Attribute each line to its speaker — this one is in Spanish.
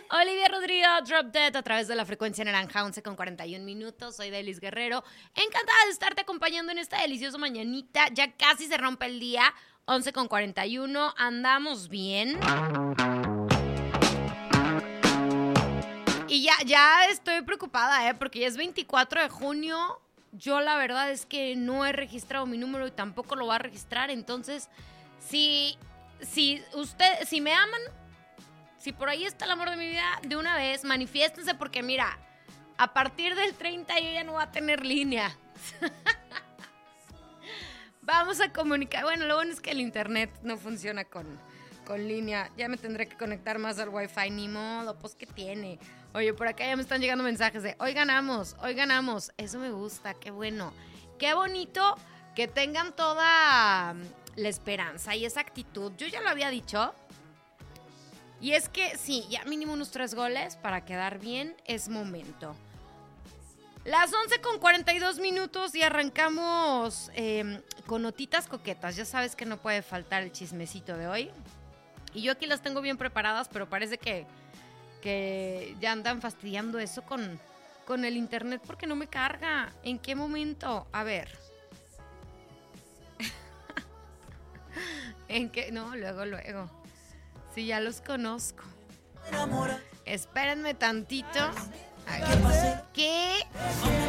Speaker 1: Olivia Rodrigo, Drop Dead a través de la frecuencia naranja, 11:41. Soy Delis Guerrero. Encantada de estarte acompañando en esta deliciosa mañanita. Ya casi se rompe el día, 11:41. Andamos bien. Y ya estoy preocupada, porque ya es 24 de junio. Yo la verdad es que no he registrado mi número y tampoco lo voy a registrar. Entonces, si me aman, si por ahí está el amor de mi vida, de una vez, manifiéstense porque mira, a partir del 30 yo ya no voy a tener línea. Vamos a comunicar. Bueno, lo bueno es que el internet no funciona con línea. Ya me tendré que conectar más al wifi, ni modo, pues ¿qué tiene? Oye, por acá ya me están llegando mensajes de hoy ganamos. Eso me gusta, qué bueno. Qué bonito que tengan toda la esperanza y esa actitud. Yo ya lo había dicho. Y es que sí, ya mínimo unos 3 goles para quedar bien es momento. Las 11:42 y arrancamos con notitas coquetas. Ya sabes que no puede faltar el chismecito de hoy. Y yo aquí las tengo bien preparadas, pero parece que ya andan fastidiando eso con el internet porque no me carga. ¿En qué momento? A ver. ¿En qué? No, luego. Sí, ya los conozco. Espérenme tantito. ¿Qué?